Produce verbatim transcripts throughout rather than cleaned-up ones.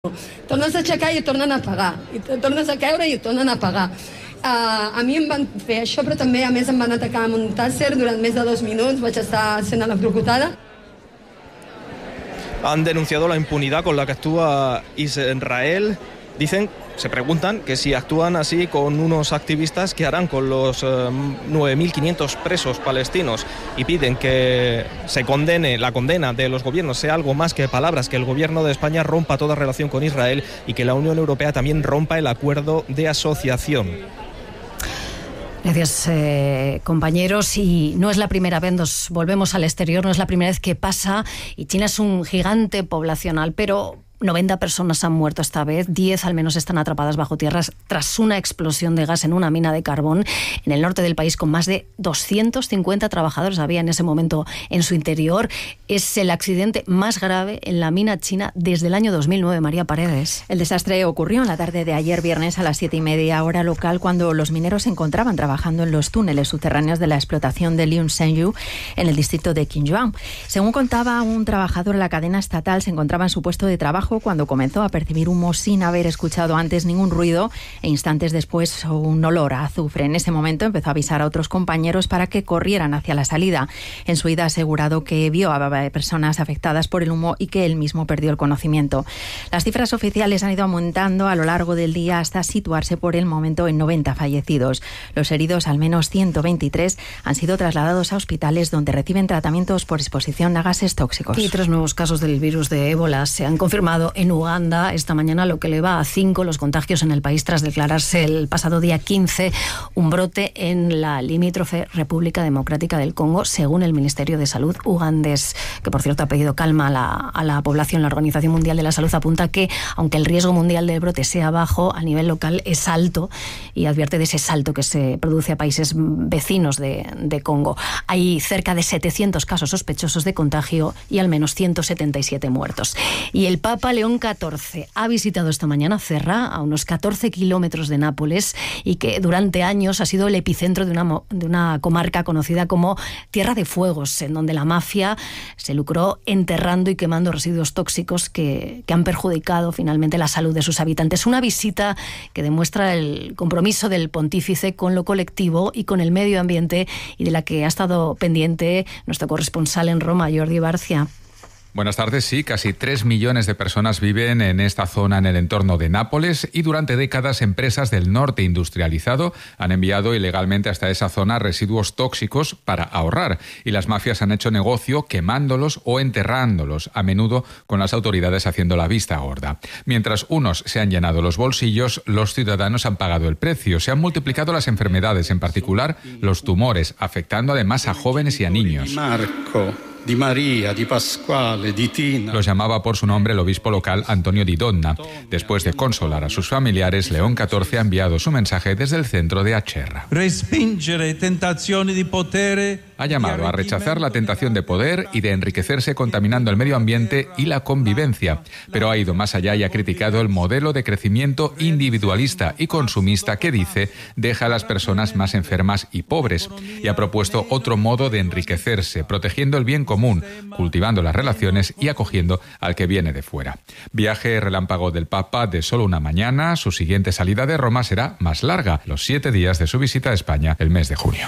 Tornes a aixecar i et tornen a pagar, i tornes a caure i et tornen a pagar. Uh, a mi em van fer això, però també a més em van atacar amb un tàser durant més de dos minuts, vaig estar sent electrocutada. Han denunciado la impunidad con la que actúa Israel. Dicen, se preguntan que si actúan así con unos activistas, ¿qué harán con los eh, nueve mil quinientos presos palestinos? Y piden que se condene, la condena de los gobiernos sea algo más que palabras, que el gobierno de España rompa toda relación con Israel y que la Unión Europea también rompa el acuerdo de asociación. Gracias, eh, compañeros. Y no es la primera vez, nos volvemos al exterior, no es la primera vez que pasa, y China es un gigante poblacional, pero noventa personas han muerto esta vez, diez al menos están atrapadas bajo tierra tras una explosión de gas en una mina de carbón en el norte del país, con más de doscientos cincuenta trabajadores había en ese momento en su interior. Es el accidente más grave en la mina china desde el año dos mil nueve. María Paredes. El desastre ocurrió en la tarde de ayer viernes a las siete y media hora local, cuando los mineros se encontraban trabajando en los túneles subterráneos de la explotación de Liu Shengyu en el distrito de Qingyuan. Según contaba un trabajador, la cadena estatal se encontraba en su puesto de trabajo cuando comenzó a percibir humo sin haber escuchado antes ningún ruido, e instantes después un olor a azufre. En ese momento empezó a avisar a otros compañeros para que corrieran hacia la salida. En su ida ha asegurado que vio a personas afectadas por el humo y que él mismo perdió el conocimiento. Las cifras oficiales han ido aumentando a lo largo del día hasta situarse por el momento en noventa fallecidos. Los heridos, al menos ciento veintitrés, han sido trasladados a hospitales donde reciben tratamientos por exposición a gases tóxicos. Y tres nuevos casos del virus de ébola se han confirmado en Uganda esta mañana, lo que eleva a cinco los contagios en el país tras declararse el pasado día quince un brote en la limítrofe República Democrática del Congo, según el Ministerio de Salud ugandés, que por cierto ha pedido calma a la, a la población. La Organización Mundial de la Salud apunta que, aunque el riesgo mundial del brote sea bajo, a nivel local es alto, y advierte de ese salto que se produce a países vecinos de, de Congo. Hay cerca de setecientos casos sospechosos de contagio y al menos ciento setenta y siete muertos. Y el Papa León catorce ha visitado esta mañana Ferrá, a unos catorce kilómetros de Nápoles, y que durante años ha sido el epicentro de una, de una comarca conocida como Tierra de Fuegos, en donde la mafia se lucró enterrando y quemando residuos tóxicos que, que han perjudicado finalmente la salud de sus habitantes. Una visita que demuestra el compromiso del pontífice con lo colectivo y con el medio ambiente, y de la que ha estado pendiente nuestro corresponsal en Roma, Jordi Barcia. Buenas tardes. Sí, casi tres millones de personas viven en esta zona en el entorno de Nápoles, y durante décadas empresas del norte industrializado han enviado ilegalmente hasta esa zona residuos tóxicos para ahorrar, y las mafias han hecho negocio quemándolos o enterrándolos, a menudo con las autoridades haciendo la vista gorda. Mientras unos se han llenado los bolsillos, los ciudadanos han pagado el precio. Se han multiplicado las enfermedades, en particular los tumores, afectando además a jóvenes y a niños. Marco. Di María, di Pasquale, di Tina. Los llamaba por su nombre el obispo local Antonio Di Donna. Después de consolar a sus familiares, León catorce ha enviado su mensaje desde el centro de Acerra. Respingere tentazioni di potere. Ha llamado a rechazar la tentación de poder y de enriquecerse contaminando el medio ambiente y la convivencia, pero ha ido más allá y ha criticado el modelo de crecimiento individualista y consumista que, dice, deja a las personas más enfermas y pobres, y ha propuesto otro modo de enriquecerse, protegiendo el bien común, cultivando las relaciones y acogiendo al que viene de fuera. Viaje relámpago del Papa de solo una mañana. Su siguiente salida de Roma será más larga, los siete días de su visita a España el mes de junio.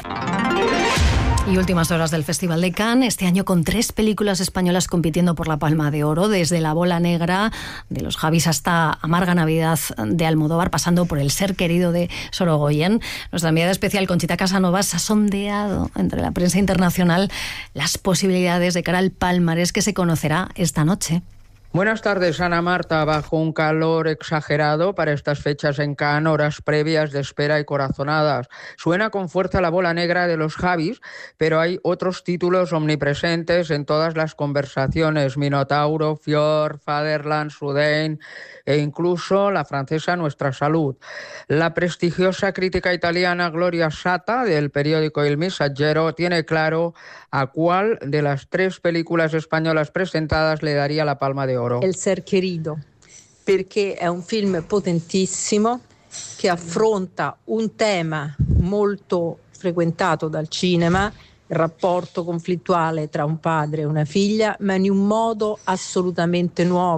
Y últimas horas del Festival de Cannes, este año con tres películas españolas compitiendo por la Palma de Oro, desde La Bola Negra de los Javis hasta Amarga Navidad de Almodóvar, pasando por El Ser Querido de Sorogoyen. Nuestra enviada especial Conchita Casanovas ha sondeado entre la prensa internacional las posibilidades de cara al palmarés que se conocerá esta noche. Buenas tardes, Ana Marta. Bajo un calor exagerado para estas fechas en Cannes, horas previas de espera y corazonadas. Suena con fuerza La Bola Negra de los Javis, pero hay otros títulos omnipresentes en todas las conversaciones: Minotauro, Fior, Fatherland, Soudain e incluso la francesa Nuestra Salud. La prestigiosa crítica italiana Gloria Sata, del periódico Il Messaggero, tiene claro a cuál de las tres películas españolas presentadas le daría la Palma de Oro. El Ser Querido, perché è un film potentissimo che affronta un tema molto frequentato dal cinema, il rapporto conflittuale tra un padre e una figlia, ma in un modo assolutamente nuovo.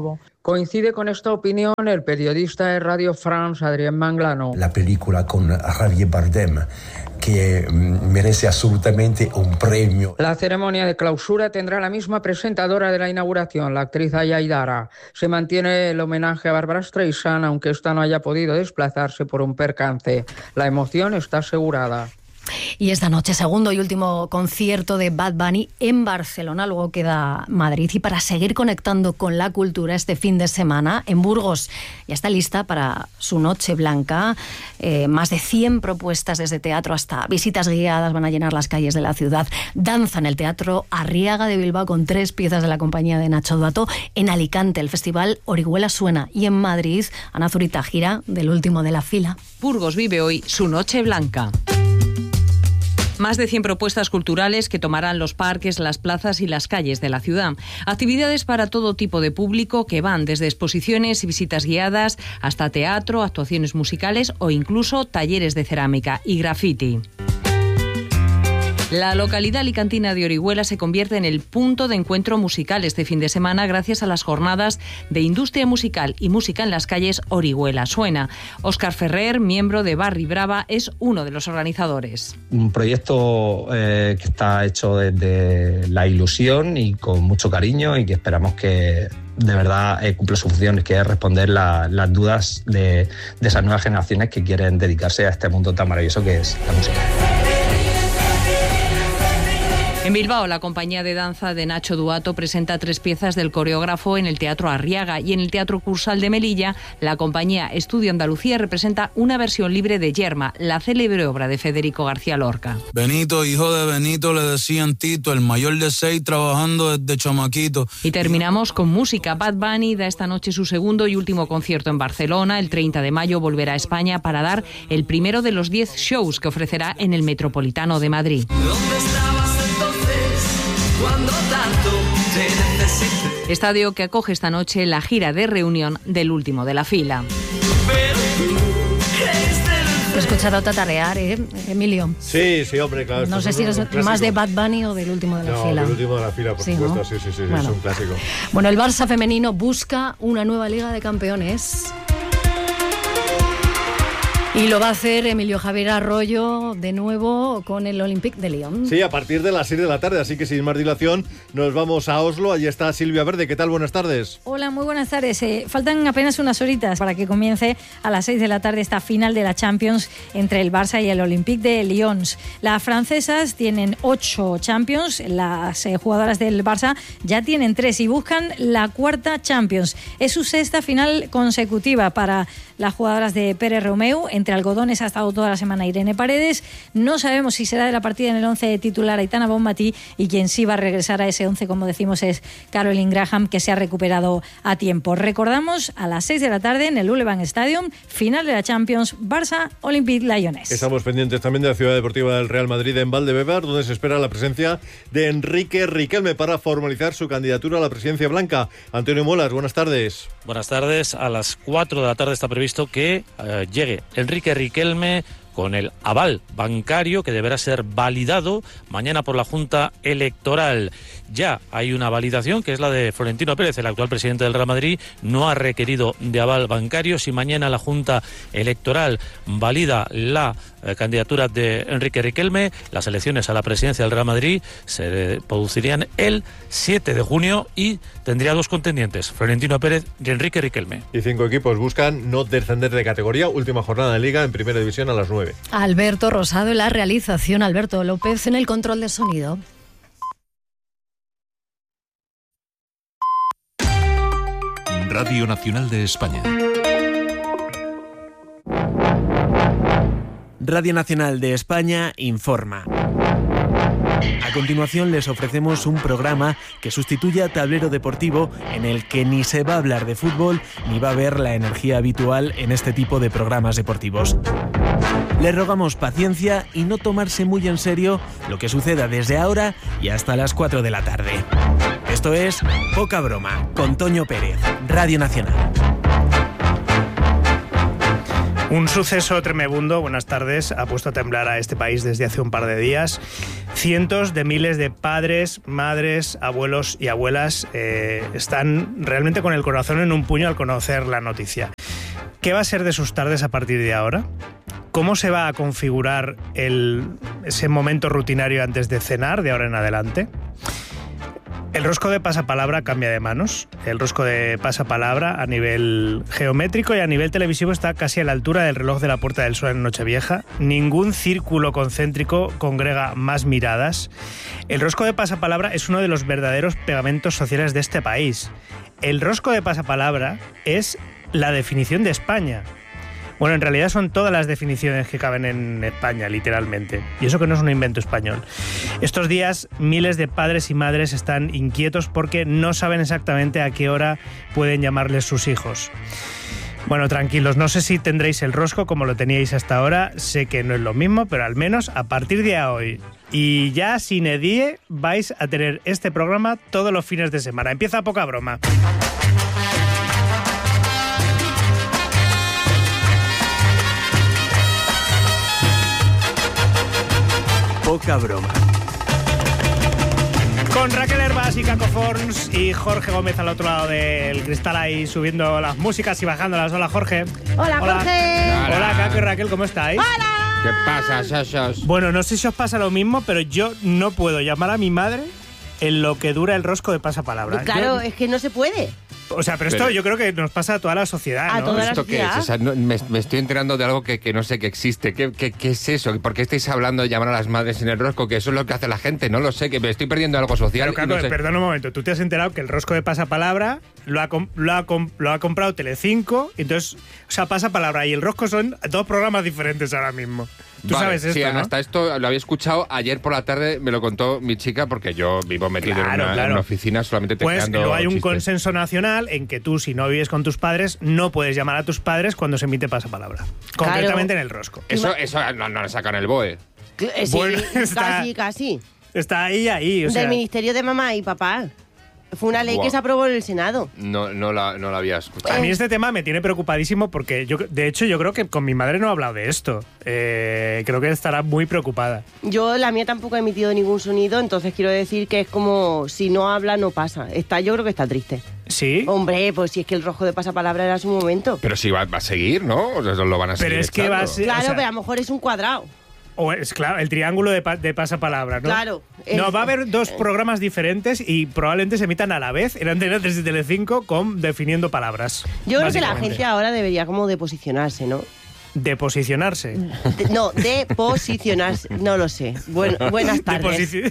Coincide con esta opinión el periodista de Radio France, Adrien Manglano. La película con Javier Bardem, que merece absolutamente un premio. La ceremonia de clausura tendrá la misma presentadora de la inauguración, la actriz Aya Aidara. Se mantiene el homenaje a Barbra Streisand, aunque esta no haya podido desplazarse por un percance. La emoción está asegurada. Y esta noche, segundo y último concierto de Bad Bunny en Barcelona, luego queda Madrid. Y para seguir conectando con la cultura este fin de semana, en Burgos ya está lista para su Noche Blanca. Eh, más de cien propuestas, desde teatro hasta visitas guiadas, van a llenar las calles de la ciudad. Danza en el Teatro Arriaga de Bilbao con tres piezas de la compañía de Nacho Duato. En Alicante, el festival Orihuela Suena. Y en Madrid, Ana Zurita, gira del último de la fila. Burgos vive hoy su Noche Blanca. Más de cien propuestas culturales que tomarán los parques, las plazas y las calles de la ciudad. Actividades para todo tipo de público que van desde exposiciones y visitas guiadas hasta teatro, actuaciones musicales o incluso talleres de cerámica y graffiti. La localidad alicantina de Orihuela se convierte en el punto de encuentro musical este fin de semana gracias a las jornadas de industria musical y música en las calles Orihuela Suena. Óscar Ferrer, miembro de Barri Brava, es uno de los organizadores. Un proyecto eh, que está hecho desde la ilusión y con mucho cariño y que esperamos que de verdad eh, cumple sus funciones, que es responder la, las dudas de, de esas nuevas generaciones que quieren dedicarse a este mundo tan maravilloso que es la música. En Bilbao, la compañía de danza de Nacho Duato presenta tres piezas del coreógrafo en el Teatro Arriaga, y en el Teatro Cursal de Melilla, la compañía Estudio Andalucía representa una versión libre de Yerma, la célebre obra de Federico García Lorca. Benito, hijo de Benito, le decían Tito, el mayor de seis, trabajando desde chamaquito. Y terminamos con música. Bad Bunny da esta noche su segundo y último concierto en Barcelona. El treinta de mayo volverá a España para dar el primero de los diez shows que ofrecerá en el Metropolitano de Madrid. ¿Dónde estabas entonces, cuando tanto te necesité? Estadio que acoge esta noche la gira de reunión del último de la fila. Pero tú creíste He escuchado tatarear, ¿eh, Emilio? Sí, sí, hombre, claro. No sé si eres más de Bad Bunny o del último de la no, fila. No, del último de la fila, por sí, supuesto. ¿no? Sí, sí, sí, bueno. es un clásico. Bueno, el Barça femenino busca una nueva Liga de Campeones. Y lo va a hacer Emilio Javier Arroyo de nuevo con el Olympique de Lyon. Sí, a partir de las seis de la tarde, así que sin más dilación nos vamos a Oslo. Allí está Silvia Verde. ¿Qué tal? Buenas tardes. Hola, muy buenas tardes. Eh, faltan apenas unas horitas para que comience a las seis de la tarde esta final de la Champions entre el Barça y el Olympique de Lyon. Las francesas tienen ocho Champions, las eh, jugadoras del Barça ya tienen tres y buscan la cuarta Champions. Es su sexta final consecutiva para las jugadoras de Pérez Romeu. Entre algodones ha estado toda la semana Irene Paredes. No sabemos si será de la partida en el once titular Aitana Bonmatí, y quien sí va a regresar a ese once, como decimos, es Caroline Graham, que se ha recuperado a tiempo. Recordamos, a las seis de la tarde en el Ulevan Stadium, final de la Champions, Barça Olympique Lyonnais. Estamos pendientes también de la Ciudad Deportiva del Real Madrid en Valdebebas, donde se espera la presencia de Enrique Riquelme para formalizar su candidatura a la presidencia blanca. Antonio Molas, buenas tardes. Buenas tardes. A las cuatro de la tarde está previsto que eh, llegue Enrique Riquelme con el aval bancario que deberá ser validado mañana por la Junta Electoral. Ya hay una validación, que es la de Florentino Pérez, el actual presidente del Real Madrid. No ha requerido de aval bancario. Si mañana la Junta Electoral valida la eh, candidatura de Enrique Riquelme, las elecciones a la presidencia del Real Madrid se producirían el siete de junio y tendría dos contendientes, Florentino Pérez y Enrique Riquelme. Y cinco equipos buscan no descender de categoría. Última jornada de Liga en Primera División a las nueve. Alberto Rosado en la realización, Alberto López en el control de sonido. Radio Nacional de España. Radio Nacional de España informa. A continuación les ofrecemos un programa que sustituye a Tablero Deportivo, en el que ni se va a hablar de fútbol ni va a haber la energía habitual en este tipo de programas deportivos. Les rogamos paciencia y no tomarse muy en serio lo que suceda desde ahora y hasta las cuatro de la tarde. Esto es Poca Broma, con Toño Pérez, Radio Nacional. Un suceso tremebundo, buenas tardes, ha puesto a temblar a este país desde hace un par de días. Cientos de miles de padres, madres, abuelos y abuelas eh, están realmente con el corazón en un puño al conocer la noticia. ¿Qué va a ser de sus tardes a partir de ahora? ¿Cómo se va a configurar el, ese momento rutinario antes de cenar de ahora en adelante? El rosco de pasapalabra cambia de manos. El rosco de pasapalabra a nivel geométrico y a nivel televisivo está casi a la altura del reloj de la Puerta del Sol en Nochevieja. Ningún círculo concéntrico congrega más miradas. El rosco de pasapalabra es uno de los verdaderos pegamentos sociales de este país. El rosco de pasapalabra es la definición de España. Bueno, en realidad son todas las definiciones que caben en España, literalmente. Y eso que no es un invento español. Estos días, miles de padres y madres están inquietos porque no saben exactamente a qué hora pueden llamarles sus hijos. Bueno, tranquilos, no sé si tendréis el rosco como lo teníais hasta ahora. Sé que no es lo mismo, pero al menos a partir de hoy y ya sin edie vais a tener este programa todos los fines de semana. Empieza Poca Broma. Poca Broma. Con Raquel Herbas y Caco Forns y Jorge Gómez al otro lado del cristal ahí subiendo las músicas y bajándolas. Hola, Jorge. Hola, Hola. Jorge. Hola, Hola Caco y Raquel, ¿cómo estáis? Hola. ¿Qué pasa, Sosos? Bueno, no sé si os pasa lo mismo, pero yo no puedo llamar a mi madre en lo que dura el rosco de pasapalabra. Claro, yo, es que no se puede. O sea, pero esto Pero- yo creo que nos pasa a toda la sociedad, A ¿no? toda la ¿Esto qué es? O sea, no- me, me estoy enterando de algo que, que no sé que existe. ¿Qué, qué, qué es eso? ¿Por qué estáis hablando de llamar a las madres en el rosco? Que eso es lo que hace la gente. No lo sé, que me estoy perdiendo algo social. Pero, y Caco, no sé. perdón un momento. Tú te has enterado que el rosco de pasapalabra lo ha, com- lo ha, com- lo ha comprado Telecinco. Entonces, o sea, pasapalabra y el rosco son dos programas diferentes ahora mismo. Tú Vale, sabes esto, sí, ¿no? hasta esto lo había escuchado ayer por la tarde, me lo contó mi chica, porque yo vivo metido Claro, en, una, claro. en una oficina solamente Pues tecleando luego hay un chistes. consenso nacional en que tú, si no vives con tus padres, no puedes llamar a tus padres cuando se emite pasapalabra. Concretamente en el rosco. Eso, eso no, no lo sacan el B O E. Eh, Sí, Bueno, está- casi, casi. Está ahí, ahí. O sea, Del Ministerio de Mamá y Papá. Fue una ley Buah. que se aprobó en el Senado. No, no, la, no la había escuchado. a mí este tema me tiene preocupadísimo porque yo, de hecho, yo creo que con mi madre no he hablado de esto. Eh, creo que estará muy preocupada. Yo, la mía tampoco ha emitido ningún sonido, entonces quiero decir que es como si no habla, no pasa. Está, yo creo que está triste. ¿Sí? Hombre, pues si es que el rojo de pasapalabra era su momento. Pero si va, va a seguir, ¿no? O sea, lo van a seguir Pero es que va a echando. ser- Claro, o sea- pero a lo mejor es un cuadrado. O es claro, el triángulo de, pa- de pasapalabra, ¿no? Claro. No, Es- va a haber dos programas diferentes y probablemente se emitan a la vez en Antena tres y Telecinco con definiendo palabras. Yo creo que la básicamente. gente ahora debería como de posicionarse, ¿no? De posicionarse. De- no, de posicionarse. No lo sé. Buen- buenas De, tardes. posi-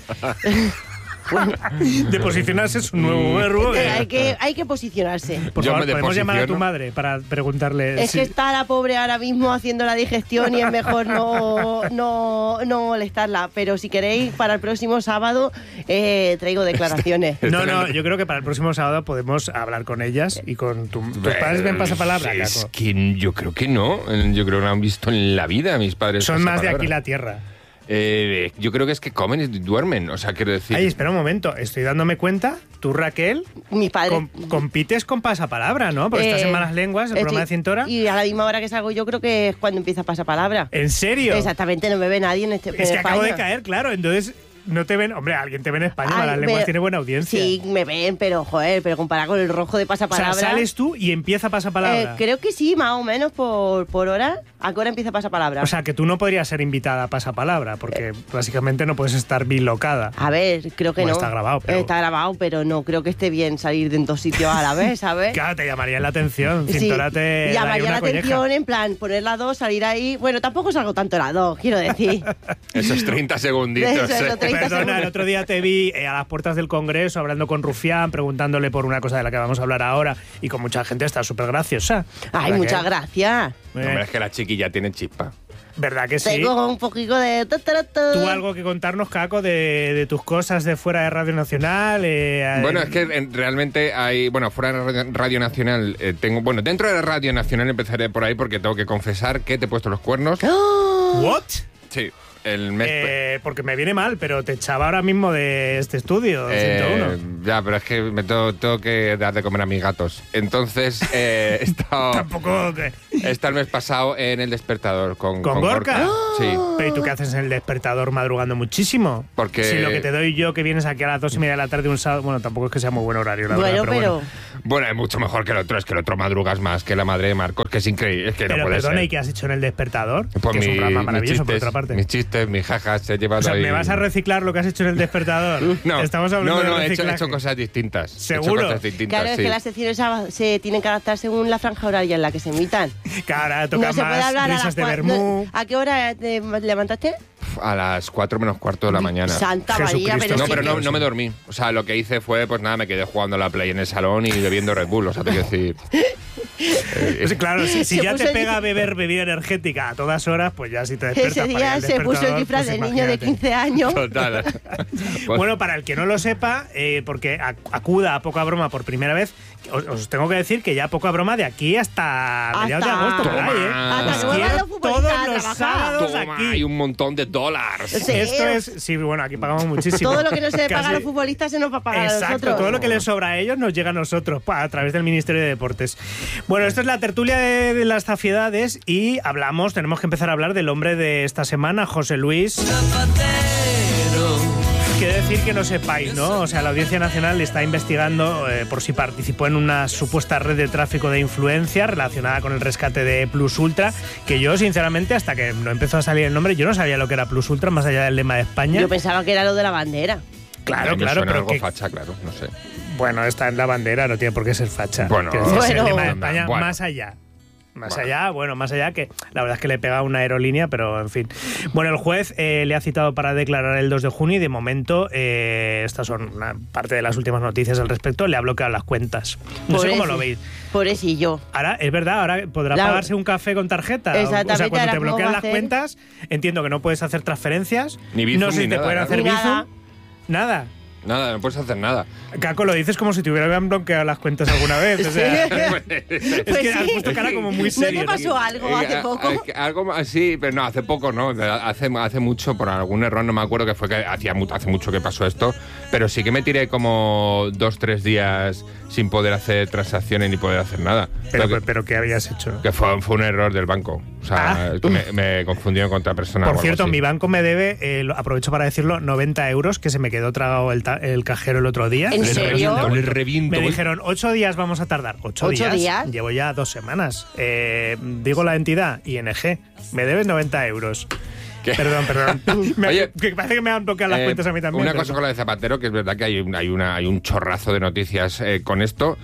de posicionarse es un nuevo verbo. Eh, hay, que, hay que posicionarse. Por Yo favor, me podemos llamar a tu deposiciono. madre para preguntarle. Es si- que está la pobre ahora mismo haciendo la digestión y es mejor no, no, no molestarla. Pero si queréis, para el próximo sábado eh, traigo declaraciones. No, no, yo creo que para el próximo sábado podemos hablar con ellas y con tu, tus padres ven pasapalabra, Es Caco. que yo creo que no. Yo creo que no han visto en la vida a mis padres. Son más de pasapalabra. aquí la tierra. Eh, yo creo que es que comen y duermen. O sea, quiero decir. Ay, espera un momento, estoy dándome cuenta, tú, Raquel, Mis padres. com- compites con pasapalabra, ¿no? Porque estás Eh, en Malas Lenguas, el estoy- programa de Cintora. Y a la misma hora que salgo yo creo que es cuando empieza pasapalabra. ¿En serio? Exactamente, no me ve nadie en este en Es que acabo de España. caer, claro, entonces no te ven... Hombre, alguien te ve en España, Ay, Malas Lenguas pero- tiene buena audiencia. Sí, me ven, pero joder, pero comparado con el rojo de O sea, pasapalabra. sales tú y empieza pasapalabra. Eh, creo que sí, más o menos por, por hora. ¿A qué hora empieza pasapalabra? O sea, que tú no podrías ser invitada a pasapalabra, porque básicamente no puedes estar bilocada. A ver, creo que Bueno, no. está grabado, pero- Está grabado, pero no creo que esté bien salir de en dos sitios a la vez, ¿sabes? Claro, te llamaría la atención. Sí, Cintora te daría llamaría una la colleja. atención en plan poner las dos, salir ahí. Bueno, tampoco salgo tanto las dos, quiero decir. Esos treinta segunditos. Eso es eh. lo treinta Perdona, segundos. el otro día te vi eh, a las puertas del Congreso hablando con Rufián, preguntándole por una cosa de la que vamos a hablar ahora, y con mucha gente está súper graciosa. Ay, ¿Verdad muchas que- gracias. Eh, Hombre, es que la chiquilla tiene chispa. ¿Verdad que sí? Tengo un poquito de... ¿Tú algo que contarnos, Caco, de, de tus cosas de fuera de Radio Nacional? Eh, Bueno, eh, es que eh, realmente hay, bueno, fuera de Radio- Radio Nacional eh, tengo, bueno, dentro de Radio Nacional empezaré por ahí porque tengo que confesar que te he puesto los cuernos. ¿What? Sí. El mes... Eh, porque me viene mal, pero te echaba ahora mismo de este estudio, ciento uno. Eh, ya, pero es que me tengo, tengo que dar de comer a mis gatos. Entonces, eh, he estado... Tampoco... ¿qué? He estado el mes pasado en El Despertador con, ¿Con, con Gorka? Sí. Pero ¿y tú qué haces en El Despertador madrugando muchísimo? Porque... Si lo que te doy yo, que vienes aquí a las dos y media de la tarde un sábado... Bueno, tampoco es que sea muy buen horario, la Bueno, verdad, pero, pero... bueno. Bueno, es mucho mejor que el otro. Es que el otro madrugas más que la madre de Marcos, que es increíble. Es que Pero no puede perdona, ser. ¿y qué has hecho en El Despertador? Pues que mi, es un programa maravilloso, mis por chistes, otra parte. mis chistes, mis jajas, he llevado O sea, ahí... ¿me vas a reciclar lo que has hecho en El Despertador? No, Estamos hablando no, no, de he hecho, he reciclaje. hecho cosas distintas. ¿Seguro? He hecho cosas distintas, Claro, es sí. que las secciones a- se tienen que adaptar según la franja horaria en la que se emitan. Claro, ahora toca no se puede más hablar a risas las de cua- vermú. no, ¿A qué hora te levantaste? A las cuatro menos cuarto de la mañana. Santa María, pero No, es pero que- no, no me dormí. O sea, lo que hice fue, pues nada, me quedé jugando a la Play en el salón y bebiendo Red Bull. O sea, te quiero decir... eh, Pues claro, si, si Se ya puso te el- pega beber bebida energética a todas horas, pues ya si te despiertas Ese para ir día al se puso el despertador, disfraz pues de niño de imagínate. quince años. Total. Bueno, para el que no lo sepa, eh, porque ac- acuda a Poca Broma por primera vez, os, os tengo que decir que ya Poca Broma de aquí hasta mediados de Hasta- agosto, por ahí, ¿eh? Hasta Os que vuelvan quiero los futbolistas todos a los trabajar. sábados Toma, aquí. hay un montón de dólares. Sí. Esto es, sí, bueno, aquí pagamos muchísimo. Todo lo que no se le paga a Casi- los futbolistas se nos va a pagar a Exacto, nosotros. todo lo que les sobra a ellos nos llega a nosotros pa, a través del Ministerio de Deportes. Bueno, esto es la tertulia de, de las zafiedades y hablamos, tenemos que empezar a hablar del hombre de esta semana, José Luis. Quiero decir que no sepáis, ¿no? O sea, la Audiencia Nacional está investigando eh, por si participó en una supuesta red de tráfico de influencia relacionada con el rescate de Plus Ultra, que yo, sinceramente, hasta que no empezó a salir el nombre, yo no sabía lo que era Plus Ultra, más allá del lema de España. Yo pensaba que era lo de la bandera. Claro, A mí me claro, suena pero algo que- facha, claro, no sé. Bueno, está en la bandera, no tiene por qué ser facha. Bueno, Quiero decir, es el bueno. lema de España, Bueno. más allá. Más Bueno. allá, bueno, más allá que la verdad es que le pega a una aerolínea, pero en fin. Bueno, el juez eh, le ha citado para declarar el dos de junio y de momento, eh, estas son una parte de las últimas noticias al respecto, le ha bloqueado las cuentas. No sé cómo Pobrecillo. lo veis. Pobrecillo. Ahora, es verdad, ahora podrá La- pagarse un café con tarjeta. O sea, Exactamente, cuando ahora te cómo bloquean va a las hacer. cuentas, entiendo que no puedes hacer transferencias. Ni Bizum no sé ni si te nada, pueden ¿no? hacer Ni nada. Bizum. Nada. Nada, no puedes hacer nada. Caco, lo dices como si te hubieran bloqueado las cuentas alguna vez. O sea, Sí. es Pues que has sí. puesto cara como muy ¿No serio. te pasó algo hace Eh, poco? eh, Algo así, pero no, hace poco, ¿no? Hace, hace mucho, por algún error, no me acuerdo que fue que hacía mu- hace mucho que pasó esto, pero sí que me tiré como dos, tres días sin poder hacer transacciones ni poder hacer nada. Pero, Lo que, pero, pero ¿qué habías hecho? que fue, fue un error del banco. O sea, Ah. que me, me confundieron con otra persona. o Por algo cierto, así. mi banco me debe, eh, lo- aprovecho para decirlo, noventa euros, que se me quedó tragado el, ta- el cajero el otro día. ¿En Le serio? reviento, le reviento. Me dijeron, ocho días vamos a tardar. ¿Ocho, ¿Ocho días? Llevo ya dos semanas. Eh, digo la entidad, I N G. Me debes noventa euros. ¿Qué? Perdón, perdón. Me- Oye, que parece que me han bloqueado las Eh, cuentas a mí también. Una pero cosa no. con la de Zapatero, que es verdad que hay, un- hay, una, hay un chorrazo de noticias eh, con esto.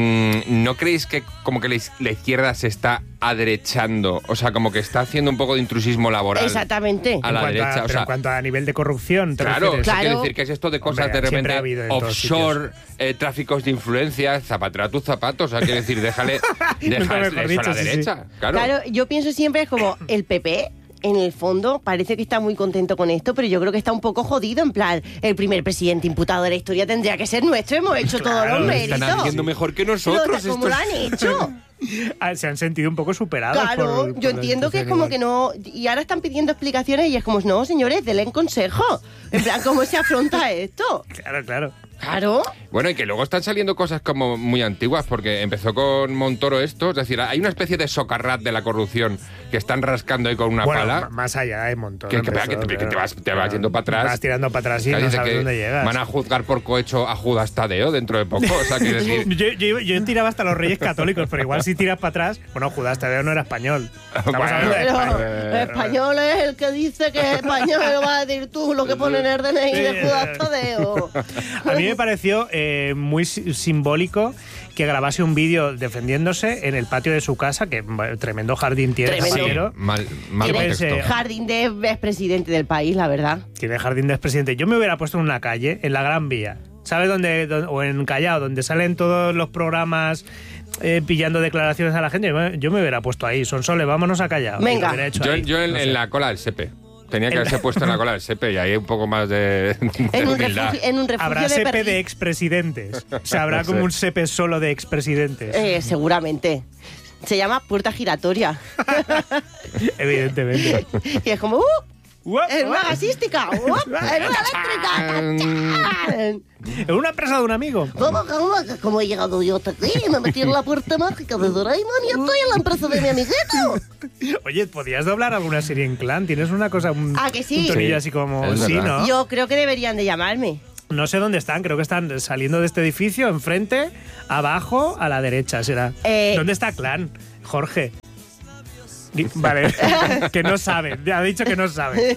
Mm, ¿No creéis que como que la, is- la izquierda se está aderechando? O sea, como que está haciendo un poco de intrusismo laboral. Exactamente. A En la cuanto derecha, a- o pero sea- en cuanto a nivel de corrupción, ¿te Claro, refieres? o sea, quiero Claro. decir que es esto de cosas Hombre, de siempre repente ha habido en todos offshore, eh, tráficos de influencias, zapatera a tus zapatos, o sea, quiero decir, déjale, Nunca déjale mejor eso dicho, a la sí, sí. derecha, claro. Claro, yo pienso siempre es como el P P. En el fondo parece que está muy contento con esto, pero yo creo que está un poco jodido. En plan, el primer presidente imputado de la historia tendría que ser nuestro. Hemos hecho todos Claro, los lo méritos. Están haciendo mejor que Pero, nosotros. ¿cómo lo estos- han hecho? Ah, se han sentido un poco superados. Claro, por- por yo la entiendo que es situación como igual. que no... Y ahora están pidiendo explicaciones y es como, no, señores, denle un consejo. En plan, ¿cómo se afronta esto? Claro, claro. Claro. Bueno, y que luego están saliendo cosas como muy antiguas, porque empezó con Montoro esto, es decir, hay una especie de socarrat de la corrupción que están rascando ahí con una Bueno, pala. m- más allá hay un montón. Que, que, empezó, que te, que te claro. vas, te vas yendo para atrás. Vas tirando para atrás y Claro, no dice sabes que dónde llegas. Van a juzgar por cohecho a Judas Tadeo dentro de poco. O sea, quiero decir. Yo, yo, yo tiraba hasta los Reyes Católicos, pero igual si tiras para atrás, bueno, Judas Tadeo no era español. Estamos Bueno, hablando de Pero España. el español es el que dice que es español, lo vas a decir tú, lo que pone en el D N I de Judas Tadeo. A mí me pareció eh, muy si- simbólico que grabase un vídeo defendiéndose en el patio de su casa, que bueno, tremendo jardín tiene Tremendo. Zapatero. Mal, mal Yo contexto. pensé, Jardín de expresidente del país, la verdad. Tiene jardín de expresidente. Yo me hubiera puesto en una calle, en la Gran Vía. ¿Sabes dónde? dónde- o en Callao, donde salen todos los programas eh, pillando declaraciones a la gente. Yo me, yo me hubiera puesto ahí. Sonsole, vámonos a Callao. Venga. Y lo hubiera hecho Yo, ahí. yo en, No en sé. la cola del SEPE. Tenía que En- haberse puesto en la cola del SEPE y ahí hay un poco más de, de En un humildad. refugio, en un refugio Habrá de sepe perri- de expresidentes. O sea, habrá No sé. como un sepe solo de expresidentes. Eh, seguramente. Se llama puerta giratoria. Evidentemente. Y es como, ¡uh! En una gasística. En una eléctrica. En una empresa de un amigo. ¿Cómo, cómo, cómo he llegado yo hasta aquí? Me metí en la puerta mágica de Doraemon y estoy en la empresa de mi amiguito. Oye, ¿podías doblar alguna serie en Clan? ¿Tienes una cosa, un, ¿Ah, que sí? un tonillo Sí. así como... Es Sí, verdad. ¿no? Yo creo que deberían de llamarme. No sé dónde están, creo que están saliendo de este edificio, enfrente, abajo, a la derecha será. Eh. ¿Dónde está Clan? Jorge. Di- Vale, que no sabe, ha dicho que no sabe.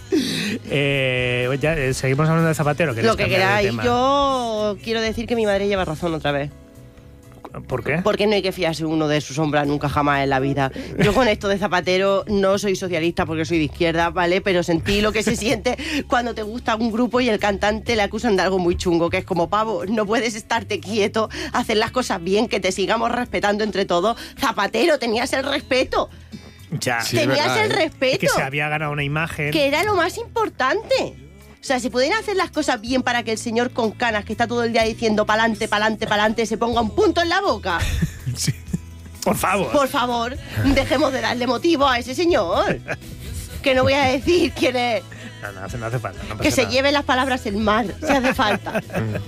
Eh, ya, eh, seguimos hablando de Zapatero. ¿Queréis Lo que cambiar de queráis. tema? Yo quiero decir que mi madre lleva razón otra vez. ¿Por qué? Porque no hay que fiarse uno de su sombra nunca jamás en la vida. Yo con esto de Zapatero no soy socialista porque soy de izquierda, ¿vale? Pero sentí lo que se siente cuando te gusta un grupo y el cantante le acusan de algo muy chungo, que es como, pavo, no puedes estarte quieto, hacer las cosas bien, que te sigamos respetando entre todos. Zapatero, tenías el respeto. Ya. Sí, Tenías verdad, el ¿eh? respeto. Que se había ganado una imagen. Que era lo más importante. O sea, se pueden hacer las cosas bien para que el señor con canas, que está todo el día diciendo pa'lante, pa'lante, pa'lante, se ponga un punto en la boca. Sí. Por favor. Por favor, dejemos de darle motivo a ese señor. Que no voy a decir quién es. No, no hace, no hace falta. No pasa Que se nada. lleve las palabras el mar, si hace falta.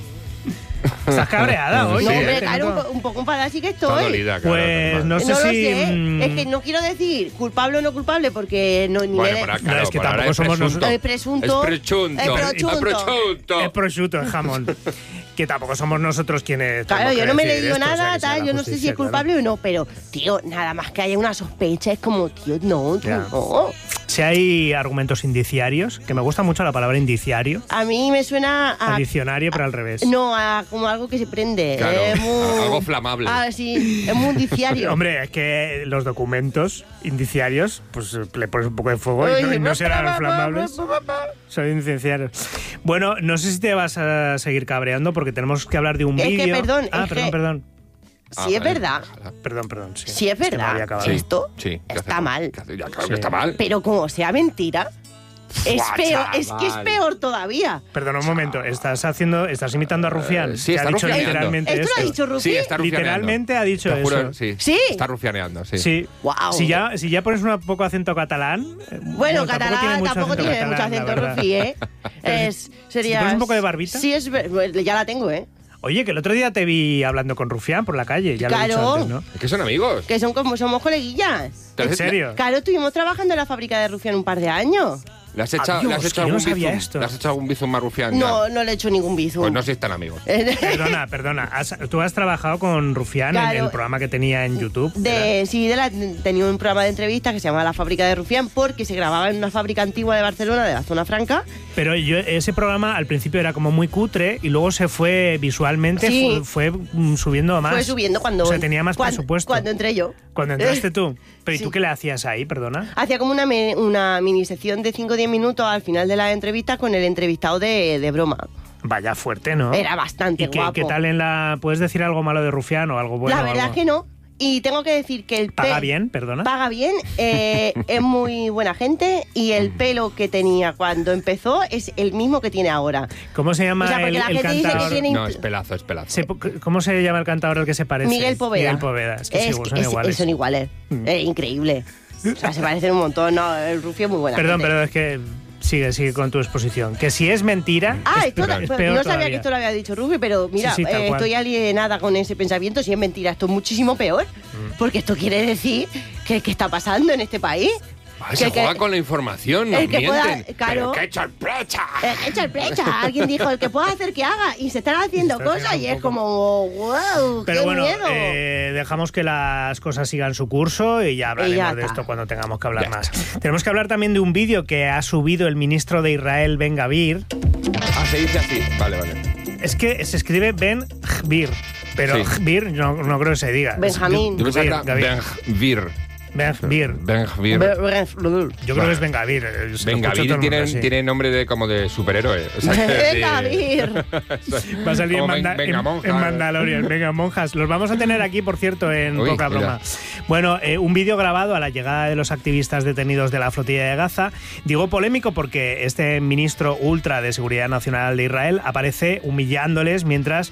¿Estás cabreada hoy? No, Sí, hombre, ¿eh? claro, un, Tengo- po- un poco enfadada sí que estoy. Está dolida, claro, Pues normal. no sé lo si, sé. mm, Es que no quiero decir culpable o no culpable porque no, ni Bueno, le- pero claro, No, es que por ahora tampoco es somos presunto. nosotros. Es presunto. Es presunto. Es prosciutto. Es prosciutto. Es prosciutto, es jamón. Que tampoco somos nosotros quienes... Claro, tenemos yo que no me he decidir leído esto, o sea, nada, que sea tal, la yo no sé si justicia, es culpable o no, pero, tío, nada más que haya una sospecha, es como, tío, no, tú Ya. no. Si hay argumentos indiciarios, que me gusta mucho la palabra indiciario, A mí me suena a... a diccionario, pero al revés. No, a como algo que se prende. Claro, es muy- algo flamable. Ah, sí, es muy indiciario. Hombre, es que los documentos indiciarios, pues le pones un poco de fuego y no, y no serán flamables. Son indiciarios. Bueno, no sé si te vas a seguir cabreando porque tenemos que hablar de un Es que, vídeo. perdón, ah, es perdón, que- perdón. Si es verdad, Perdón, perdón. Sí, si es que me verdad, había acabado. esto Sí, ¿qué está hace? mal. ¿Qué hace? Ya, claro que está mal. Pero como sea mentira, es Buah, peor, es que es chaval. peor todavía. Perdona un momento, estás haciendo, estás imitando a Rufián. Eh, sí, que ha está dicho rufianeando. literalmente ¿Esto lo ha esto. dicho Rufi? Sí, está rufianeando. Literalmente ha dicho Te juro, eso. sí. ¿Sí? Está rufianeando, sí. Sí. Guau. Si ya, si ya pones un poco acento catalán. eh, Bueno, tampoco catalán tiene mucho tampoco acento tiene mucho catalán, la acento, verdad. Rufi, ¿eh? Es, sería... Si pones un poco de barbita. Sí, es, ver- ya la tengo, ¿eh? Oye, que el otro día te vi hablando con Rufián por la calle, ya lo he dicho Claro. antes, ¿no? Es que son amigos. Que son como somos coleguillas. ¿En serio? Claro, estuvimos trabajando en la fábrica de Rufián un par de años. ¿Le has echado, Adiós, ¿le has que hecho yo no algún sabía bizum? esto. ¿Le has hecho algún bizum a Rufián? No, no le he hecho ningún bizum. Pues no si están amigos. Perdona, perdona. has- tú has trabajado con Rufián en Claro. el programa que tenía en YouTube. De, sí, de la, tenía un programa de entrevistas que se llamaba La Fábrica de Rufián porque se grababa en una fábrica antigua de Barcelona, de la zona franca. Pero yo, ese programa al principio era como muy cutre y luego se fue visualmente, Sí. fue, fue, mm, subiendo más. Fue subiendo cuando... O sea, tenía más cuan- presupuesto. Cuando entré yo. Cuando entraste Eh, tú. Pero ¿y sí. tú qué le hacías ahí, perdona? Hacía como una, me- una mini sección de cinco o diez minutos al final de la entrevista con el entrevistado de, de broma. Vaya fuerte, ¿no? Era bastante ¿Y qué, guapo. qué tal en la...? ¿Puedes decir algo malo de Rufián o algo bueno? la verdad algo? es que no. Y tengo que decir que el ¿Paga pe- bien, perdona? Paga bien, eh, es muy buena gente y el pelo que tenía cuando empezó es el mismo que tiene ahora. ¿Cómo se llama O sea, porque el, la el gente dice que cantador? tiene- No, es pelazo, es pelazo. Se- ¿Cómo se llama el cantador al que se parece? Miguel Poveda. Miguel Poveda, es que sí, Es son es- iguales. Son iguales. Es increíble. O sea, se parecen un montón. No, el Rufio es muy buena Perdón, gente. pero es que sigue, sigue con tu exposición. Que si es mentira, Ah, es, esto peor- no, es no peor sabía todavía. que esto lo había dicho Rufi, pero mira, Sí, sí, tal eh, cual. estoy alienada con ese pensamiento. Si es mentira, esto es muchísimo peor. Mm. Porque esto quiere decir que ¿qué está pasando en este país? Ah, Que- se que- juega con la información, nos el que pueda- mienten. claro. Pero qué sorpresa. Eh, echa el plecha. Alguien dijo, el que pueda hacer que haga. Y se están haciendo Está cosas haciendo y un es como, wow, Pero qué bueno, miedo. eh, dejamos que las cosas sigan su curso y ya hablaremos Y ya de está. esto cuando tengamos que hablar Ya más. Tenemos que hablar también de un vídeo que ha subido el ministro de Israel, Ben Gavir. Ah, se dice así. Vale, vale. Es que se escribe Ben Gvir, pero Sí. Gvir no, no creo que se diga. Benjamín. Yo pensaba que Gavir, era Gavir. Ben-Gvir. Ben Gvir. Ben-Gvir. Be- be- Yo creo que es Ben Gavir. eh, se lo escucho todo el Ben-Gvir mundo tiene, así. tiene nombre de como de superhéroe. O sea, que- Ben-Gavir. Va a salir en, Como Manda- ven- venga, en- monja. en Mandalorian. Venga, monjas. Los vamos a tener aquí, por cierto, en Uy, poca mira. broma. Bueno, eh, un vídeo grabado a la llegada de los activistas detenidos de la flotilla de Gaza. Digo polémico porque este ministro ultra de Seguridad Nacional de Israel aparece humillándoles mientras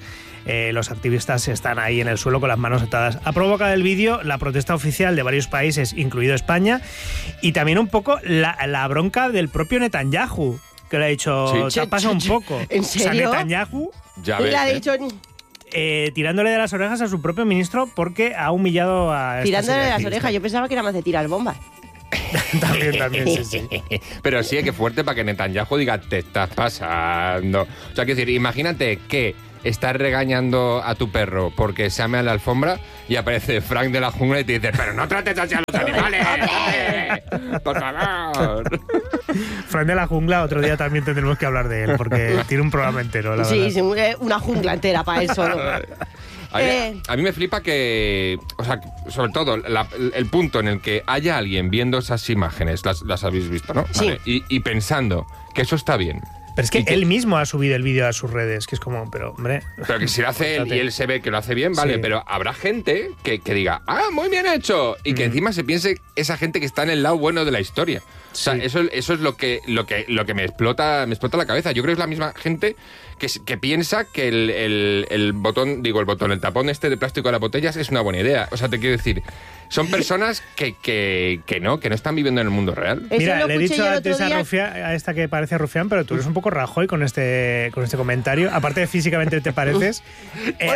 eh, los activistas están ahí en el suelo con las manos atadas. Ha provocado el vídeo la protesta oficial de varios países, incluido España, y también un poco la, la bronca del propio Netanyahu, que le ha dicho, Sí. te pasa un poco. ¿En serio? O sea, Netanyahu Ya Y ves, le ha ¿eh? dicho, eh, tirándole de las orejas a su propio ministro porque ha humillado a... esta tirándole de serie las activista. orejas. Yo pensaba que era más de tirar bombas. También, también, sí, sí. Pero sí, que fuerte para que Netanyahu diga, te estás pasando. O sea, quiero decir, imagínate que estás regañando a tu perro porque se ame a la alfombra y aparece Frank de la jungla y te dice, pero no trates así a los animales, ¡hombre! ¡Por favor! Frank de la jungla, otro día también tendremos que hablar de él porque tiene un programa entero, la Sí, verdad. sí, eh, una jungla entera para eso. ¿no? A mí, Eh. a mí me flipa que, o sea, sobre todo la- el punto en el que haya alguien viendo esas imágenes, las, las habéis visto, ¿no? Sí. Vale, y, y pensando que eso está bien. Pero es que Y que- él mismo ha subido el vídeo a sus redes, que es como, pero hombre... Pero que si lo hace él y él se ve que lo hace bien, vale, Sí. pero habrá gente que, que diga, ah, muy bien hecho, y que Mm. encima se piense esa gente que está en el lado bueno de la historia. O sea, eso, eso es lo que, lo que, lo que me explota, me explota la cabeza. Yo creo que es la misma gente que, s- que piensa que el, el- el botón, digo, el botón, el tapón este de plástico de las botellas es una buena idea. O sea, te quiero decir, son personas que, que, que no, que no están viviendo en el mundo real. Eso Mira, lo le he escuché dicho yo el antes otro a, día. Rufián, a esta que parece Rufián, pero tú eres un poco Rajoy con este, con este comentario. Aparte de físicamente te pareces... eh,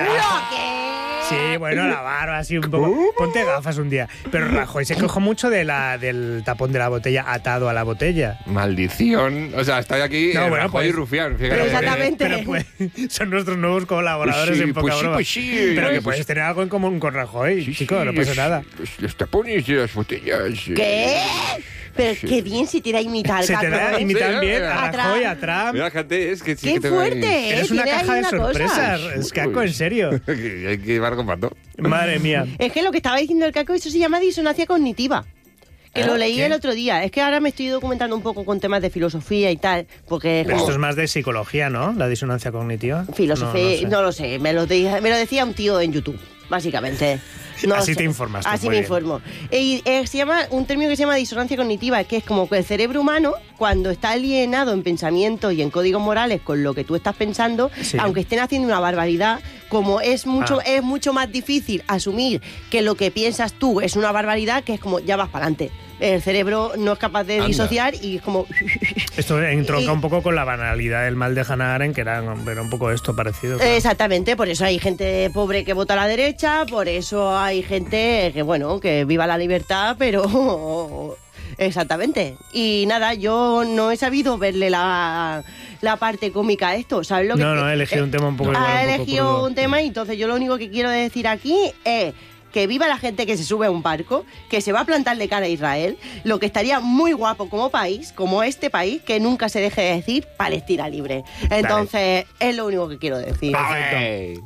sí, bueno, la barba, así un poco... Ponte gafas un día. Pero Rajoy se quejó mucho de la, del tapón de la botella atado a la botella. Maldición. O sea, estoy aquí No, eh, bueno, Rajoy y pues- Rufián. fíjate. Pero exactamente. Pero pues, son nuestros nuevos colaboradores Pues sí, en poca pues sí, broma. pues sí. Pero que Pues- puedes tener algo en común con Rajoy, chico, no pasa es- nada. es- Los tapones de las botellas. eh. ¿Qué? Pero qué bien se te da imitar, Se te Caco, da ¿eh? imitar Sí, bien ¿no? a Atrás. Rajoy, a Trump. Mira, gente, es que sí ¡Qué que tengo fuerte! ahí- ¿eh? Eres una Tiene ahí caja de una cosa. sorpresas, es Caco, en serio. Hay que llevar con pato. Madre mía. Es que lo que estaba diciendo el Caco, eso se llama disonancia cognitiva. Que ¿Eh? lo leí ¿Qué? el otro día. Es que ahora me estoy documentando un poco con temas de filosofía y tal, porque... Pero como- esto es más de psicología, ¿no? La disonancia cognitiva. Filosofía, No, no, no sé. lo sé, me lo, de- me lo decía un tío en YouTube, básicamente. No Así sé. te informas tú, Así muy me bien. informo. Y eh, se llama un término que se llama disonancia cognitiva, que es como que el cerebro humano, cuando está alienado en pensamientos y en códigos morales con lo que tú estás pensando, Sí. aunque estén haciendo una barbaridad, como es mucho, Ah. es mucho más difícil asumir que lo que piensas tú es una barbaridad, que es como ya vas para adelante. El cerebro no es capaz de Anda. disociar y es como... Esto entronca Y- un poco con la banalidad del mal de Hannah Arendt, que era, era un poco esto parecido. claro. Exactamente, por eso hay gente pobre que vota a la derecha, por eso hay gente que, bueno, que viva la libertad, pero... Exactamente. Y nada, yo no he sabido verle la, la parte cómica a esto, ¿sabes lo que...? No, no, he elegido un tema un poco igual, Ha un poco elegido crudo. un tema y entonces yo lo único que quiero decir aquí es... que viva la gente que se sube a un barco, que se va a plantar de cara a Israel, lo que estaría muy guapo como país, como este país, que nunca se deje de decir Palestina libre. Entonces, es lo único que quiero decir. ¡Ale!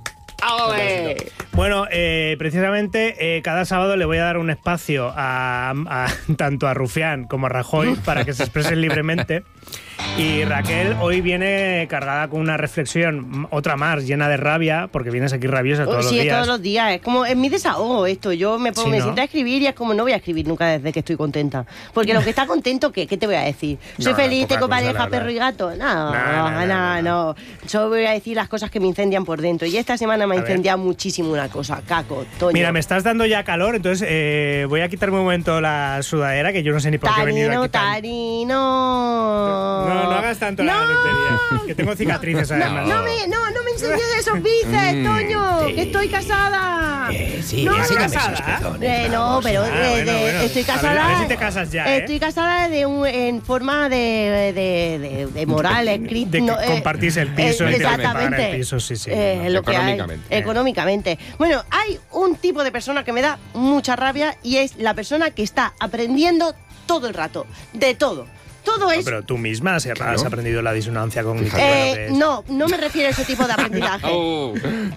Bueno, eh, precisamente eh, cada sábado le voy a dar un espacio a, a- tanto a Rufián como a Rajoy para que se expresen libremente. Y Raquel hoy viene cargada con una reflexión, otra más, llena de rabia, porque vienes aquí rabiosa todos sí, los es días. todos los días. Es como, es mi desahogo esto. Yo me, pongo, Sí, me ¿no? siento a escribir y es como, no voy a escribir nunca desde que estoy contenta. Porque lo que está contento, ¿qué? ¿Qué te voy a decir? No, ¿Soy no, feliz, poca tengo cosa, la pareja, verdad. perro y gato? No, No, no, no, no, no, no. Yo voy a decir las cosas que me incendian por dentro. Y esta semana me ha A ver. incendiado muchísimo una cosa. Caco, Toño. Mira, me estás dando ya calor, entonces eh, voy a quitarme un momento la sudadera, que yo no sé ni por qué he venido Tarino, aquí tan... Tarino. No, no hagas tanto la tontería, que tengo cicatrices además. No me, no, no me enseñes de esos bíceps, Mm, Toño, sí. que estoy casada. sí, no, enséñame casada. esos pezones, Eh, no, vamos. pero Ah, eh, bueno, de- bueno. estoy A ver, casada. a ver si te casas ya, ¿eh? Estoy casada de un, en forma de, de, de, de moral, escrito. De que compartís el piso y te pagan exactamente. el piso, sí, sí. Eh, no. lo que hay, Económicamente. económicamente. Bueno, hay un tipo de persona que me da mucha rabia y es la persona que está aprendiendo todo el rato, de todo. Todo No, es pero tú misma has, has Claro. aprendido la disonancia cognitiva. Eh, lo que es. no, no me refiero a ese tipo de aprendizaje. Oh. Todo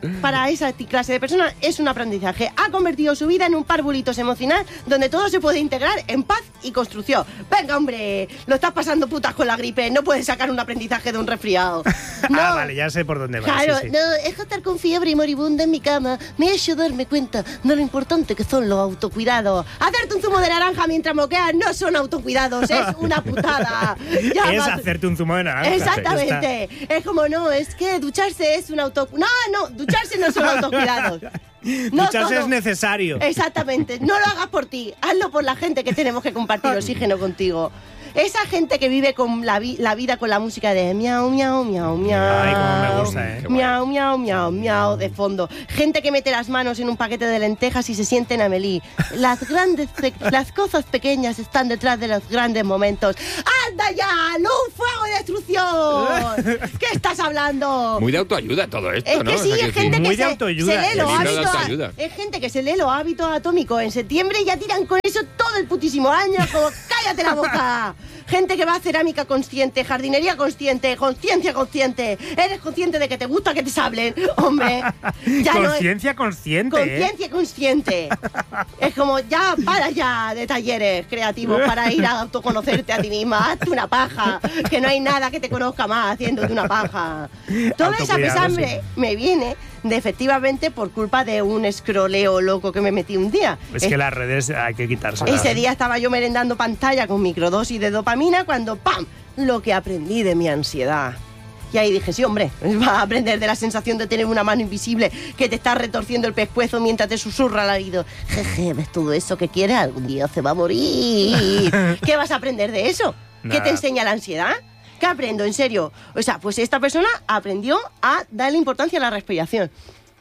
para esa clase de personas es un aprendizaje. Ha convertido su vida en un parvulitos emocional donde todo se puede integrar en paz y construcción. Venga, hombre, lo estás pasando putas con la gripe, no puedes sacar un aprendizaje de un resfriado. No. Ah, vale, ya sé por dónde va. Claro, sí, sí. no, es que estar con fiebre y moribunda en mi cama me ha hecho darme cuenta de lo importante que son los autocuidados. Hacerte un zumo de naranja mientras moqueas no son autocuidados, es una putada. Ya es vas... hacerte un zumo de naranja. Exactamente. Es como, no, es que ducharse es un auto... No, no, ducharse no son autocuidados. No ducharse todo. Es necesario. Exactamente. No lo hagas por ti, hazlo por la gente que tenemos que compartir oxígeno contigo. Esa gente que vive con la, vi la vida con la música de miau, miau, miau, miau. Ay, cómo me gusta, ¿eh? Miau, miau, miau, miau, de fondo. Gente que mete las manos en un paquete de lentejas y se siente en Amelie. Las grandes, las cosas pequeñas están detrás de los grandes momentos. ¡Anda ya! ¡Luz, fuego y destrucción! ¿Qué estás hablando? Muy de autoayuda todo esto, es ¿no? que sí, O sea, es gente muy que de se, autoayuda. se lee los El libro de hábitos. autoayuda. Es gente que se lee los hábitos atómicos en septiembre y ya tiran con eso todo el putísimo año. Como, ¡cállate la boca! Gente que va a cerámica consciente, jardinería consciente, conciencia consciente. ¿Eres consciente de que te gusta que te sablen? Hombre, ya no es... Conciencia consciente, ¿eh? Conciencia consciente. Es como, ya, para ya de talleres creativos para ir a autoconocerte a ti misma. Hazte una paja, que no hay nada que te conozca más haciéndote una paja. Toda esa Autocuidado, pesambre sí. me viene de efectivamente por culpa de un escroleo loco que me metí un día. Es que las redes hay que quitárselas. Ese día estaba yo merendando pantalla con microdosis de dopamina cuando ¡pam! Lo que aprendí de mi ansiedad. Y ahí dije, sí, hombre, vas a aprender de la sensación de tener una mano invisible que te está retorciendo el pescuezo mientras te susurra al oído. Jeje, ¿ves todo eso que quieres? Algún día se va a morir. ¿Qué vas a aprender de eso? Nada. ¿Qué te enseña la ansiedad? ¿Qué aprendo? En serio. O sea, pues esta persona aprendió a darle importancia a la respiración.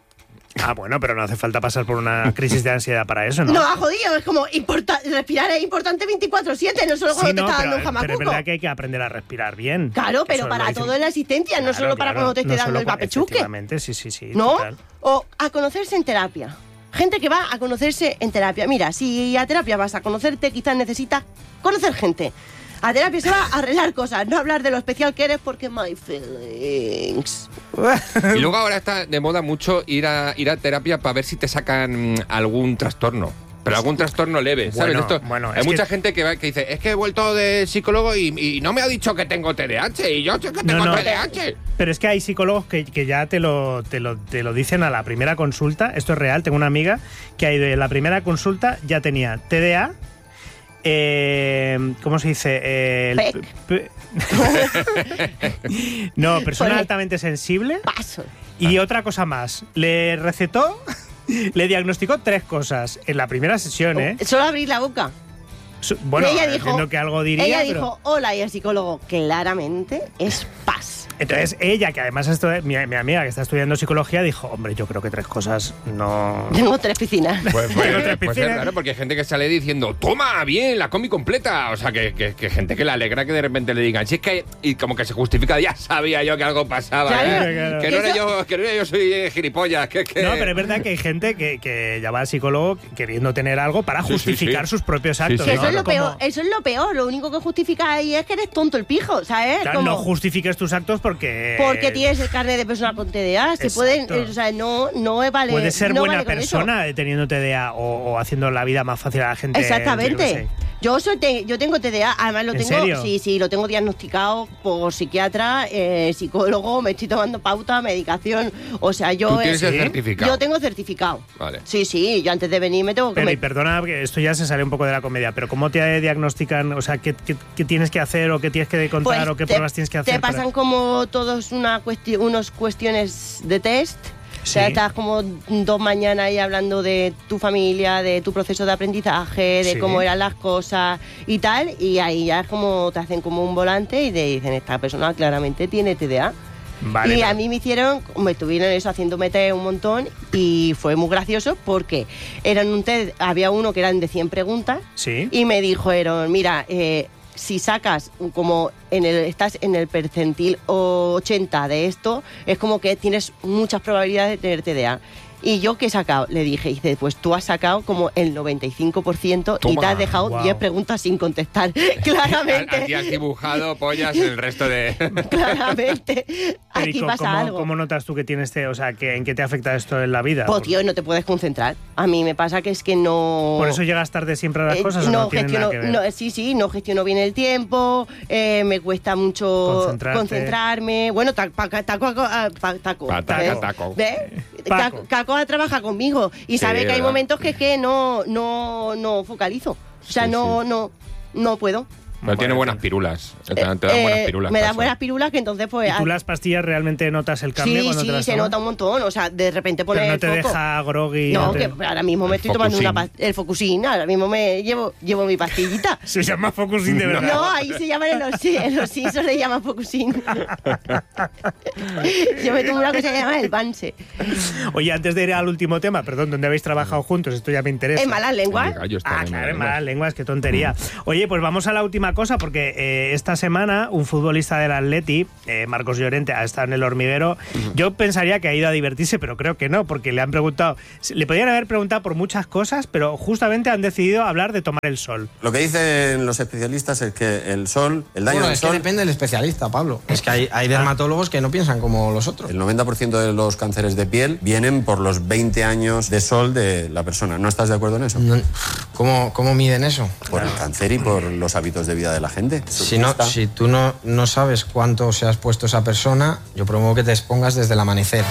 Ah, bueno, pero no hace falta pasar por una crisis de ansiedad para eso, ¿no? No, ha jodido, es como importa- respirar es importante veinticuatro siete, no solo cuando Sí, te no, está pero, dando un pero jamacuco. es verdad que hay que aprender a respirar bien. Claro, Que pero eso lo para dicen- todo en la existencia, no Claro, solo para claro, cuando te esté no dando solo el cuando- papechuque. Efectivamente, sí, sí, sí. ¿No? total. O a conocerse en terapia. Gente que va a conocerse en terapia. Mira, si a terapia vas a conocerte, quizás necesitas conocer gente. A terapia se va a arreglar cosas, no hablar de lo especial que eres porque my feelings. Y luego ahora está de moda mucho ir a, ir a terapia para ver si te sacan mm, algún trastorno. Pero algún trastorno leve, ¿sabes? Bueno, Esto, bueno, hay es mucha que- gente que, va, que dice, es que he vuelto de psicólogo y, y no me ha dicho que tengo T D A H y yo sé que tengo No, no. T D A H. Pero es que hay psicólogos que, que ya te lo, te, lo, te lo dicen a la primera consulta. Esto es real. Tengo una amiga que ha ido en la primera consulta, ya tenía T D A. Eh, ¿Cómo se dice? Eh, el Pec. pe- no, persona Ponle. altamente sensible. Paso. Y otra cosa más. Le recetó, le diagnosticó tres cosas en la primera sesión, ¿eh? Solo abrir la boca. Su- Bueno, Y ella dijo, entiendo que algo diría, ella pero- dijo, hola, y el psicólogo, claramente es paz. Entonces ella, que además esto, mi, mi amiga que está estudiando psicología, dijo, hombre, yo creo que tres cosas no... Tengo tres piscinas. Pues, Tengo pues, tres pues es piscinas. raro porque hay gente que sale diciendo, toma, bien, la comí completa. O sea, que, que, que gente que le alegra que de repente le digan, si es que, y como que se justifica, ya sabía yo que algo pasaba. Claro, ¿eh? claro. Que, no era Eso- yo, que no era yo soy eh, gilipollas. Que, que... No, pero es verdad que hay gente que, que ya va al psicólogo queriendo tener algo para Sí, sí, justificar sí. sus propios Sí, actos. sí. Que ¿no? eso es lo Como- peor, eso es lo peor. Lo único que justifica ahí es que eres tonto el pijo, ¿sabes? Claro, Como- no justifiques tus actos porque... porque tienes el carnet de persona con T D A. Se Exacto. pueden, eh, o sea, no, no vale. Puedes ser no buena vale con eso. persona teniendo T D A o, o haciendo la vida más fácil a la gente. Exactamente. yo qué sé. Yo soy te- yo tengo T D A, además lo ¿En tengo, serio? sí, sí, lo tengo diagnosticado por psiquiatra, eh, psicólogo, me estoy tomando pauta, medicación, o sea, yo Tú tienes eh, el ¿Sí? certificado. yo tengo certificado. Vale. Sí, sí, yo antes de venir me tengo que Pero, y comer- perdona, que esto ya se sale un poco de la comedia, pero ¿cómo te diagnostican? O sea, ¿qué, qué, qué tienes que hacer o qué tienes que contar Pues o qué te- pruebas tienes que hacer? Te para- pasan como todos una cuesti- unos cuestiones de test. O sea, Sí. estás como dos mañanas ahí hablando de tu familia, de tu proceso de aprendizaje, de Sí. cómo eran las cosas y tal. Y ahí ya es como te hacen como un volante y te dicen, esta persona claramente tiene T D A. Vale, y a vale. mí me hicieron, me estuvieron eso haciéndome test un montón y fue muy gracioso porque eran un test, había uno que eran de cien preguntas Sí. y me dijeron, mira, eh, si sacas como en el estás en el percentil ochenta de esto, es como que tienes muchas probabilidades de tener T D A. ¿Y yo qué he sacado? Le dije, dice, pues tú has sacado como el noventa y cinco por ciento y te has dejado wow. diez preguntas sin contestar. Claramente. Aquí has dibujado pollas en el resto de... Claramente. Aquí Perico, pasa ¿cómo, algo. ¿Cómo notas tú que tienes, este, o sea, que en qué te afecta esto en la vida? Pues tío, no te puedes concentrar. A mí me pasa que es que no... ¿Por eso llegas tarde siempre a las Eh, cosas o no, tienen gestiono, nada que ver? no, sí, sí, no gestiono bien el tiempo, eh, me cuesta mucho Concentrarte. concentrarme. Bueno, taco, taco, taco, taco, Pa- taca, ¿ves? taco. ¿Ves? Paco. Caco, Caco trabaja conmigo y Sí, sabe que hay ¿verdad? momentos que, que no, no, no focalizo. O sea, Sí, no, no, no puedo. Pero tiene buenas pirulas. Te dan te dan Eh, buenas pirulas. me para dan eso. buenas pirulas que entonces pues... ¿Y tú las pastillas realmente notas el cambio Sí, cuando te sí, las se tomas? nota un montón. O sea, de repente pones Pero no el te foco. deja groggy. No, no te- que ahora mismo me estoy tomando una Focusín. pa- el Focusín. Ahora mismo me llevo, llevo mi pastillita. Se llama Focusín de verdad. No, ahí se llaman en los, en los Simpsons le llama Focusín. Yo me tomo una cosa que se llama el Banse. Oye, antes de ir al último tema, perdón, ¿dónde habéis trabajado juntos? Esto ya me interesa. ¿En malas lenguas? Ah, claro, en malas lenguas, qué tontería. Oye, pues vamos a la última cosa, porque eh, esta semana un futbolista del Atleti, eh, Marcos Llorente, ha estado en el hormiguero. Yo pensaría que ha ido a divertirse, pero creo que no, porque le han preguntado, le podían haber preguntado por muchas cosas, pero justamente han decidido hablar de tomar el sol. Lo que dicen los especialistas es que el sol, el daño Bueno, del es sol... que depende del especialista, Pablo. Es que hay, hay dermatólogos que no piensan como los otros. El noventa por ciento de los cánceres de piel vienen por los veinte años de sol de la persona. ¿No estás de acuerdo en eso? ¿Cómo, cómo miden eso? Por el cáncer y por los hábitos de vida de la gente. Si, no, si tú no, no sabes cuánto se ha expuesto esa persona, yo promuevo que te expongas desde el amanecer.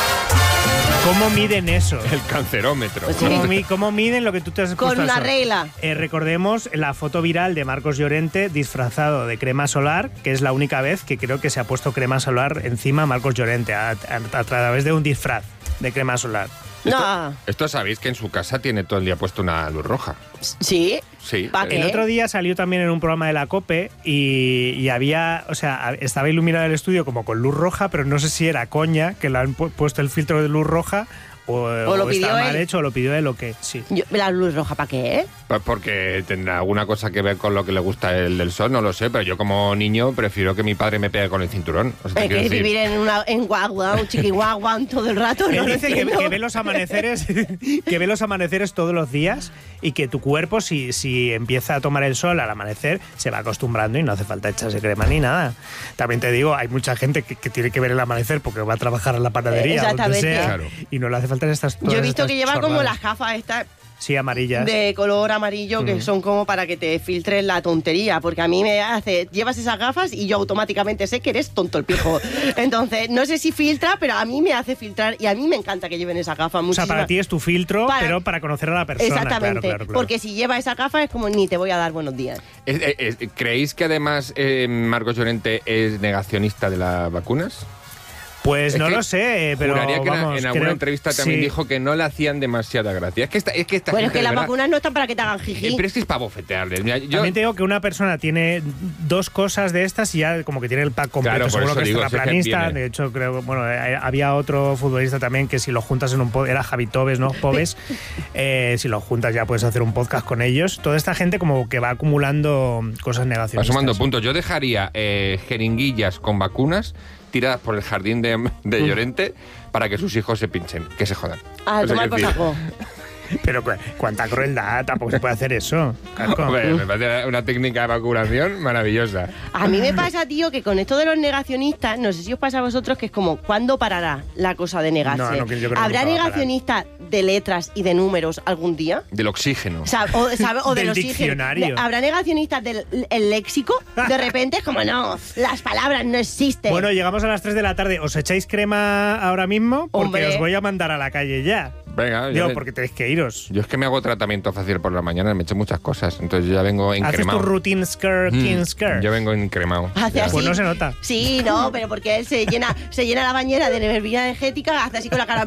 ¿Cómo miden eso? El cancerómetro. Pues ¿Cómo, mi- cómo miden lo que tú te has Con expuesto al una sol? regla. Eh, recordemos la foto viral de Marcos Llorente disfrazado de crema solar, que es la única vez que creo que se ha puesto crema solar encima Marcos Llorente, a, a- a través de un disfraz de crema solar. No. Esto sabéis que en su casa tiene todo el día puesto una luz roja. Sí. Sí. El otro día salió también en un programa de la COPE y, y había, o sea, estaba iluminado el estudio como con luz roja, pero no sé si era coña que le han pu- puesto el filtro de luz roja o, O lo o pidió está mal él. hecho o lo pidió él o qué. Sí. Yo- ¿La luz roja para qué? Pues porque tendrá alguna cosa que ver con lo que le gusta el del sol, no lo sé, pero yo como niño prefiero que mi padre me pegue con el cinturón. O sea, te Es quiero que decir- vivir en, una, en guagua, un chiquihuagua todo el rato. Él no lo dice que, entiendo. que ve los amaneceres que ve los amaneceres todos los días y que tu cuerpo, si, si empieza a tomar el sol al amanecer, se va acostumbrando y no hace falta echarse crema ni nada. También te digo, hay mucha gente que, que tiene que ver el amanecer porque va a trabajar en la panadería, donde Exactamente. sea, Claro. y no le hace falta estas Yo he visto estas que lleva como chorradas. las gafas estas Sí, amarillas. de color amarillo que Mm. son como para que te filtres la tontería, porque a mí me hace, llevas esas gafas y yo automáticamente sé que eres tonto el pijo. Entonces, no sé si filtra, pero a mí me hace filtrar y a mí me encanta que lleven esas gafas. O sea, para muchísimas- ti es tu filtro, Para- pero para conocer a la persona. Exactamente, claro, claro, claro. porque si lleva esa gafa es como ni te voy a dar buenos días. Es- es- es- ¿Creéis que además eh, Marcos Llorente es negacionista de las vacunas? Pues Es no que lo sé, pero Juraría que en- vamos, en alguna creo- entrevista también sí. dijo que no le hacían demasiada gracia. Es que esta, es que esta Bueno, es gente que de las verdad- vacunas no están para que te hagan Eh, jiji. Pero es que es para bofetearles. Mira, yo, También te digo que una persona tiene dos cosas de estas y ya como que tiene el pack completo. Claro, por Seguro eso que es digo, si es que terraplanista. viene. De hecho, creo bueno, eh, había otro futbolista también que si lo juntas en un podcast, era Javi Tobes, ¿no? Pobes. Eh, si lo juntas ya puedes hacer un podcast con ellos. Toda esta gente como que va acumulando cosas va negacionistas. sumando puntos. Yo dejaría eh, jeringuillas con vacunas tiradas por el jardín de, de Llorente para que sus hijos se pinchen, que se jodan. A O sea, tomar quiero decir- por saco. Pero cu- cuánta crueldad, tampoco se puede hacer eso. Casco. Hombre, me parece una técnica de vacunación maravillosa. A mí me pasa, tío, que con esto de los negacionistas, no sé si os pasa a vosotros, que es como, ¿cuándo parará la cosa de negarse? No, no, que yo creo que ¿Habrá nunca va a parar. negacionistas de letras y de números algún día? Del oxígeno. O, sea, o, ¿sabe? o del, Del oxígeno. diccionario. ¿Habrá negacionistas del el léxico? De repente es como, no, las palabras no existen. Bueno, llegamos a las tres de la tarde. ¿Os echáis crema ahora mismo? Porque Hombre. os voy a mandar a la calle ya. Venga, Digo, yo, porque tenéis que iros. yo es que me hago tratamiento fácil por la mañana, me echo muchas cosas. Entonces yo ya vengo Haces tu encremado. routine scare, Mm, king scare. Yo vengo encremado. Hace Ya. así. Pues no se nota. Sí, no, pero porque él se llena, se llena la bañera de bebida energética, hace así con la cara.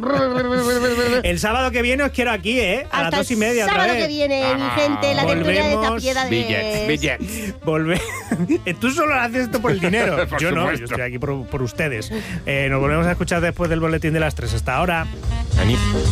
El sábado que viene os quiero aquí, ¿eh? A Hasta las dos y media el otra sábado vez. que viene, mi gente, la tertulia de Tapieda de... Volve. Tú solo haces esto por el dinero. Por yo no, yo supuesto. estoy aquí por, por ustedes. Eh, nos volvemos a escuchar después del boletín de las tres. Hasta ahora. Ani.